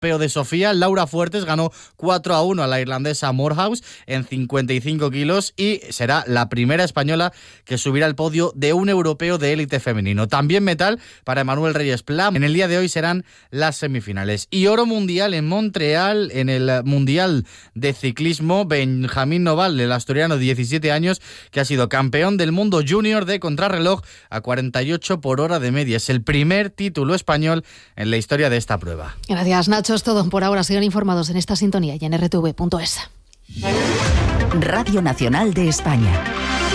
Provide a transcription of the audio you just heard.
Europeo de Sofía. Laura Fuertes ganó 4-1 a la irlandesa Morehouse en 55 kilos y será la primera española que subirá al podio de un europeo de élite femenino. También metal para Emanuel Reyes Pla. En el día de hoy serán las semifinales. Y oro mundial en Montreal, en el Mundial de Ciclismo. Benjamín Noval, el asturiano, 17 años, que ha sido campeón del mundo junior de contrarreloj a 48 por hora de media. Es el primer título español en la historia de esta prueba. Gracias, Nacho. Es todo por ahora. Sigan informados en esta sintonía y en rtv.es. Radio Nacional de España.